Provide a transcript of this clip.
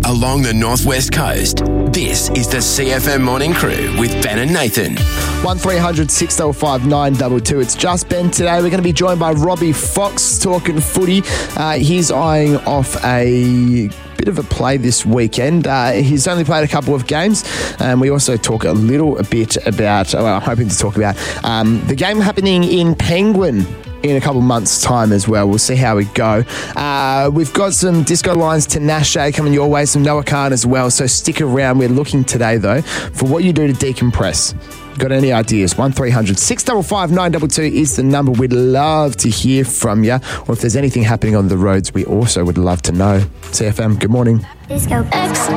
along the northwest coast. This is the CFM Morning Crew with Ben and Nathan. 1300 605 922. It's just Ben today. We're going to be joined by Robbie Fox talking footy. He's eyeing off a bit of a play this weekend. He's only played a couple of games, and we also talk a little bit about, I'm hoping to talk about the game happening in Penguin in a couple of months' time as well. We'll see how we go. We've got some disco lines to Nashe coming your way, some Noah Khan as well, so stick around. We're looking today, though, for what you do to decompress. Got any ideas? 1300 655 922 is the number. We'd love to hear from you. Or if there's anything happening on the roads, we also would love to know. CFM, good morning. Disco X.